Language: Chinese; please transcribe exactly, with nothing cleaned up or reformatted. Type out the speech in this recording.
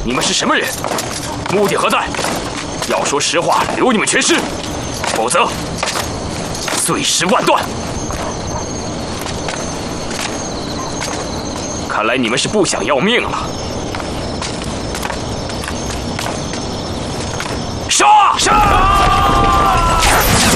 你们是什么人？目的何在？要说实话，留你们全尸，否则碎尸万段。看来你们是不想要命了。